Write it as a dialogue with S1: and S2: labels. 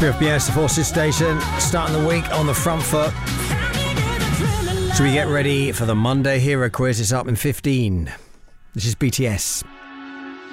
S1: 3FBS, the Forces Station, starting the week on the front foot. So we get ready for the Monday Hero Quiz. It's up in 15. This is BTS.